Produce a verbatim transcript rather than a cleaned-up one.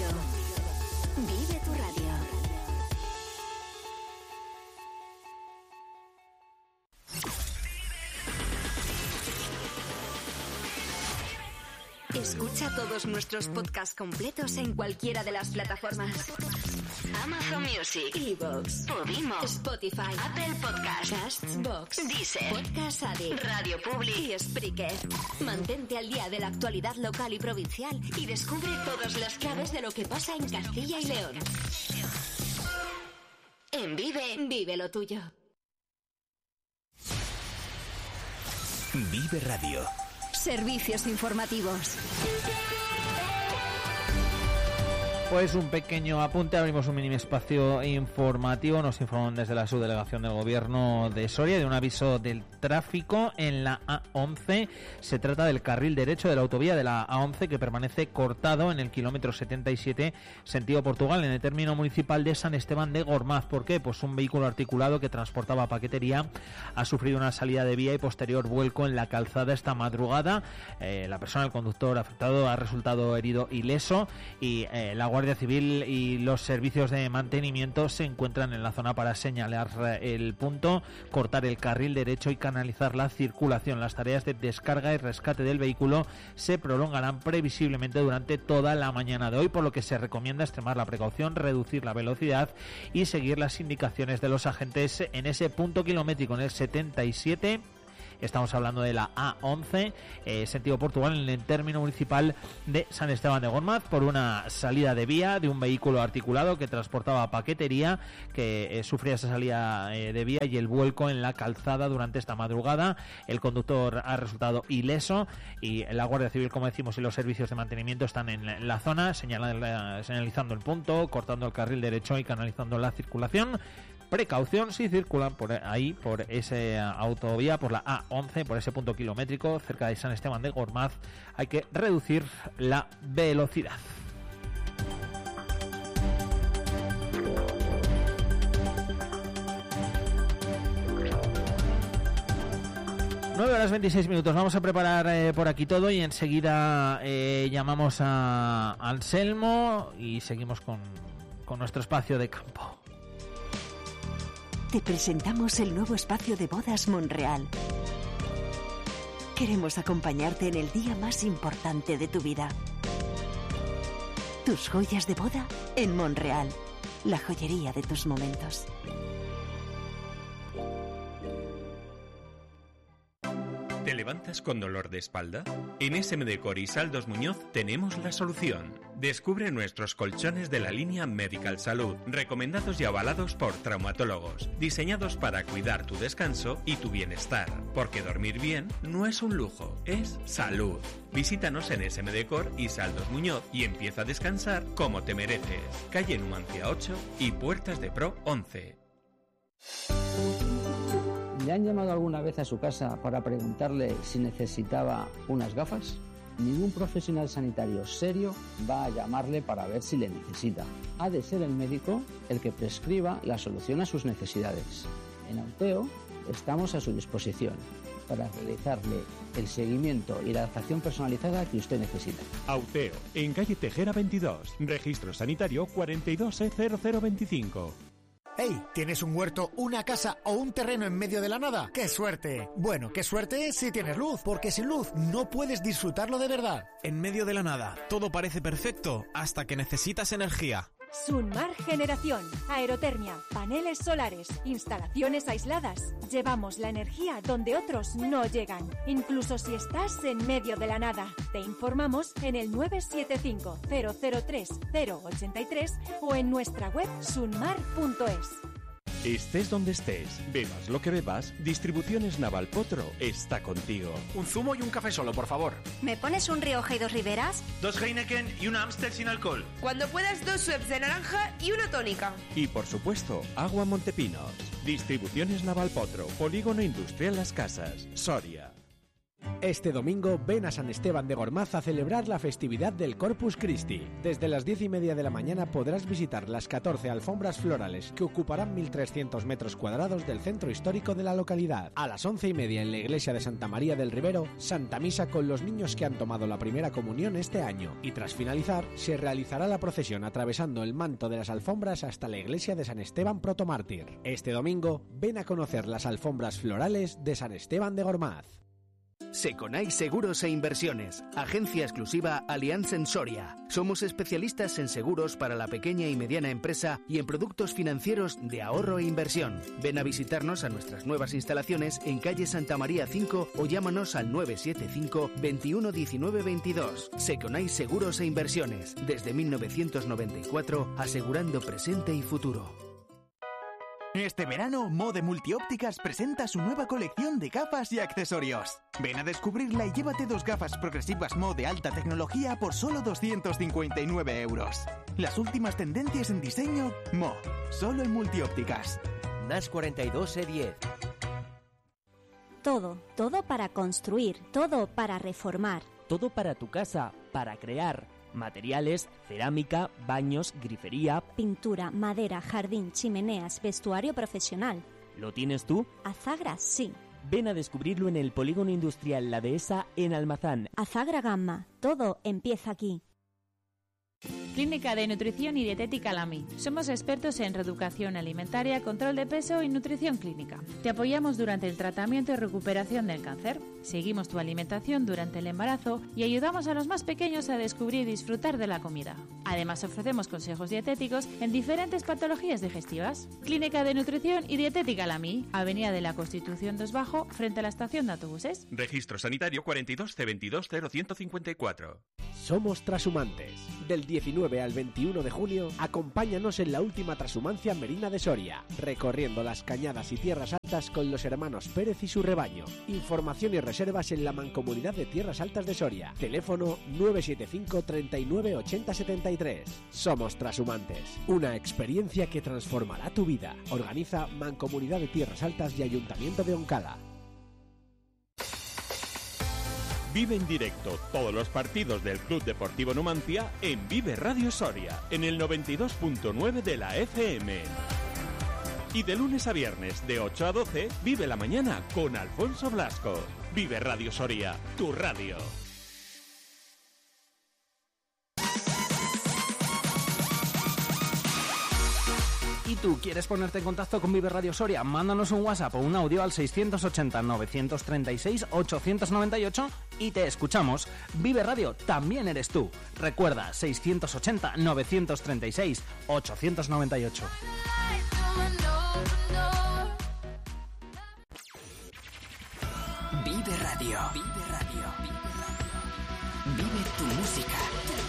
tuyo. Vive tu radio. Escucha todos nuestros podcasts completos en cualquiera de las plataformas: Amazon Music, iVoox, Podimo, Spotify, Apple Podcasts, Castbox, Deezer, Podcast Addict, Radio Public y Spreaker. Mantente al día de la actualidad local y provincial y descubre todas las claves de lo que pasa en Castilla y León. En Vive, vive lo tuyo. Vive Radio. Servicios informativos. Pues un pequeño apunte, abrimos un mini espacio informativo. Nos informan desde la subdelegación del Gobierno de Soria de un aviso del tráfico en la A once. Se trata del carril derecho de la autovía de la A once que permanece cortado en el kilómetro setenta y siete sentido Portugal, en el término municipal de San Esteban de Gormaz. ¿Por qué? Pues un vehículo articulado que transportaba paquetería ha sufrido una salida de vía y posterior vuelco en la calzada esta madrugada. Eh, la persona, el conductor afectado, ha resultado herido ileso y eh, la Guardia Civil y los servicios de mantenimiento se encuentran en la zona para señalar el punto, cortar el carril derecho y canalizar la circulación. Las tareas de descarga y rescate del vehículo se prolongarán previsiblemente durante toda la mañana de hoy, por lo que se recomienda extremar la precaución, reducir la velocidad y seguir las indicaciones de los agentes en ese punto kilométrico, en el setenta y siete. Estamos hablando de la A once, eh, sentido Portugal, en el término municipal de San Esteban de Gormaz, por una salida de vía de un vehículo articulado que transportaba paquetería, que eh, sufría esa salida eh, de vía y el vuelco en la calzada durante esta madrugada. El conductor ha resultado ileso y la Guardia Civil, como decimos, y los servicios de mantenimiento están en la zona, señalando, señalizando el punto, cortando el carril derecho y canalizando la circulación. Precaución si circulan por ahí, por esa autovía, por la A once, por ese punto kilométrico cerca de San Esteban de Gormaz, hay que reducir la velocidad. nueve horas veintiséis minutos, vamos a preparar eh, por aquí todo y enseguida eh, llamamos a Anselmo y seguimos con, con nuestro espacio de campo. Te presentamos el nuevo espacio de bodas Monreal. Queremos acompañarte en el día más importante de tu vida. Tus joyas de boda en Monreal, la joyería de tus momentos. ¿Te levantas con dolor de espalda? En S M Decor y Saldos Muñoz tenemos la solución. Descubre nuestros colchones de la línea Medical Salud, recomendados y avalados por traumatólogos, diseñados para cuidar tu descanso y tu bienestar. Porque dormir bien no es un lujo, es salud. Visítanos en S M Decor y Saldos Muñoz y empieza a descansar como te mereces. Calle Numancia ocho y Puertas de Pro once. ¿Le han llamado alguna vez a su casa para preguntarle si necesitaba unas gafas? Ningún profesional sanitario serio va a llamarle para ver si le necesita. Ha de ser el médico el que prescriba la solución a sus necesidades. En Auteo estamos a su disposición para realizarle el seguimiento y la adaptación personalizada que usted necesita. Auteo, en calle Tejera veintidós, registro sanitario cuarenta y dos E cero cero veinticinco. ¡Hey! ¿Tienes un huerto, una casa o un terreno en medio de la nada? ¡Qué suerte! Bueno, qué suerte si tienes luz, porque sin luz no puedes disfrutarlo de verdad. En medio de la nada, todo parece perfecto hasta que necesitas energía. Sunmar Generación, aerotermia, paneles solares, instalaciones aisladas. Llevamos la energía donde otros no llegan, incluso si estás en medio de la nada. Te informamos en el nueve siete cinco, cero cero tres, cero ocho tres o en nuestra web sunmar punto es. Estés donde estés, bebas lo que bebas, Distribuciones Naval Potro está contigo. Un zumo y un café solo, por favor. ¿Me pones un Rioja y dos Riberas? Dos Heineken y una Amstel sin alcohol. Cuando puedas, dos Schweppes de naranja y una tónica. Y por supuesto, agua Montepinos. Distribuciones Naval Potro, Polígono Industrial Las Casas, Soria. Este domingo ven a San Esteban de Gormaz a celebrar la festividad del Corpus Christi. Desde las diez y media de la mañana podrás visitar las catorce alfombras florales que ocuparán mil trescientos metros cuadrados del centro histórico de la localidad. A las once y media en la iglesia de Santa María del Ribero, Santa Misa con los niños que han tomado la primera comunión este año. Y tras finalizar, se realizará la procesión atravesando el manto de las alfombras hasta la iglesia de San Esteban Protomártir. Este domingo, ven a conocer las alfombras florales de San Esteban de Gormaz. Seconai Seguros e Inversiones, agencia exclusiva Allianz en Soria. Somos especialistas en seguros para la pequeña y mediana empresa y en productos financieros de ahorro e inversión. Ven a visitarnos a nuestras nuevas instalaciones en calle Santa María cinco o llámanos al nueve siete cinco, veintiuno diecinueve veintidós. Seconai Seguros e Inversiones, desde mil novecientos noventa y cuatro, asegurando presente y futuro. Este verano, Mode Multiópticas presenta su nueva colección de gafas y accesorios. Ven a descubrirla y llévate dos gafas progresivas Mo de alta tecnología por solo doscientos cincuenta y nueve euros. Las últimas tendencias en diseño, Mo, solo en Multiópticas. N A S cuarenta y dos E diez. Todo, todo para construir, todo para reformar. Todo para tu casa, para crear. Materiales, cerámica, baños, grifería, pintura, madera, jardín, chimeneas, vestuario profesional. ¿Lo tienes tú? Azagra, sí. Ven a descubrirlo en el Polígono Industrial La Dehesa en Almazán. Azagra Gamma, todo empieza aquí. Clínica de Nutrición y Dietética Lamy. Somos expertos en reeducación alimentaria, control de peso y nutrición clínica. Te apoyamos durante el tratamiento y recuperación del cáncer. Seguimos tu alimentación durante el embarazo y ayudamos a los más pequeños a descubrir y disfrutar de la comida. Además, ofrecemos consejos dietéticos en diferentes patologías digestivas. Clínica de Nutrición y Dietética Lamy, Avenida de la Constitución dos Bajo, frente a la estación de autobuses. Registro sanitario cuarenta y dos C veintidós cero ciento cincuenta y cuatro. Somos Trashumantes. Del diecinueve al veintiuno de junio, acompáñanos en la última trashumancia merina de Soria, recorriendo las cañadas y tierras altas con los hermanos Pérez y su rebaño. Información y reservas en la Mancomunidad de Tierras Altas de Soria. Teléfono nueve siete cinco, treinta y nueve, ochenta, setenta y tres. Somos Trashumantes, una experiencia que transformará tu vida. Organiza Mancomunidad de Tierras Altas y Ayuntamiento de Oncala. Vive en directo todos los partidos del Club Deportivo Numancia en Vive Radio Soria, en el noventa y dos punto nueve de la F M. Y de lunes a viernes, de ocho a doce, vive la mañana con Alfonso Blasco. Vive Radio Soria, tu radio. ¿Y tú quieres ponerte en contacto con Vive Radio Soria? Mándanos un WhatsApp o un audio al seiscientos ochenta, novecientos treinta y seis, ochocientos noventa y ocho y te escuchamos. Vive Radio también eres tú. Recuerda, seiscientos ochenta, novecientos treinta y seis, ochocientos noventa y ocho. Vive Radio. Vive Radio. Vive Radio. Vive tu música.